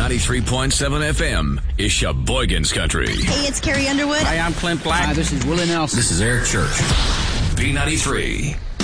93.7 FM is Sheboygan's Country. Hey, it's Carrie Underwood. Hi, I'm Clint Black. Hi, this is Willie Nelson. This is Eric Church. B93.